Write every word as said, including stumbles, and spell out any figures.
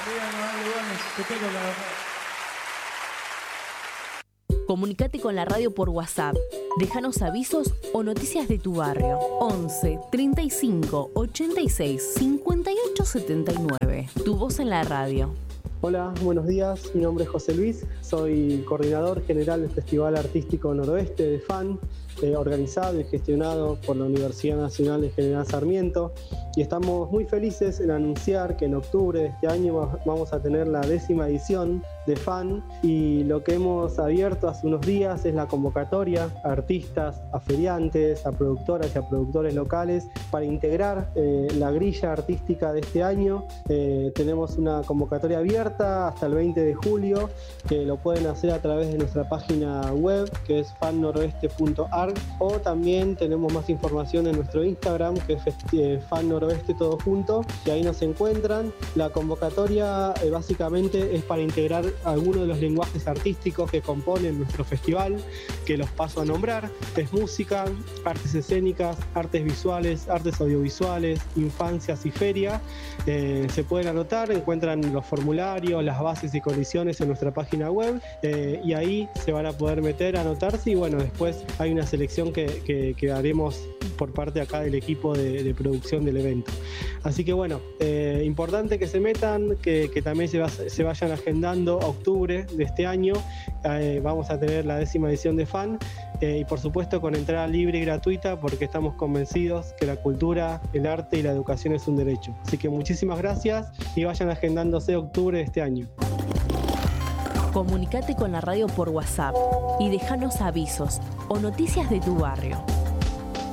Bien, vale, bueno, espectacular. Comunicate con la radio por WhatsApp. Déjanos avisos o noticias de tu barrio. once, treinta y cinco, ochenta y seis, cincuenta y ocho, setenta y nueve. Tu voz en la radio. Hola, buenos días. Mi nombre es José Luis. Soy coordinador general del Festival Artístico Noroeste de FAN, eh, organizado y gestionado por la Universidad Nacional de General Sarmiento. Y estamos muy felices en anunciar que en octubre de este año vamos a tener la décima edición de FAN, y lo que hemos abierto hace unos días es la convocatoria a artistas, a feriantes, a productoras y a productores locales para integrar eh, la grilla artística de este año. Eh, tenemos una convocatoria abierta hasta el veinte de julio, que lo pueden hacer a través de nuestra página web, que es fan noroeste punto org, o también tenemos más información en nuestro Instagram, que es eh, fan noroeste todo junto, y ahí nos encuentran. La convocatoria eh, básicamente es para integrar algunos de los lenguajes artísticos que componen nuestro festival, que los paso a nombrar. Es música, artes escénicas, artes visuales, artes audiovisuales, infancias y feria. Eh, se pueden anotar, encuentran los formularios, las bases y condiciones en nuestra página web, eh, y ahí se van a poder meter, anotarse, y bueno, después hay una selección que, que, que haremos por parte acá del equipo de, de producción del evento. Así que bueno, eh, importante que se metan, que, que también se, va, se vayan agendando octubre de este año. Eh, vamos a tener la décima edición de FAN, eh, y por supuesto con entrada libre y gratuita, porque estamos convencidos que la cultura, el arte y la educación es un derecho. Así que muchísimas gracias y vayan agendándose octubre de este año. Comunicate con la radio por WhatsApp y déjanos avisos o noticias de tu barrio.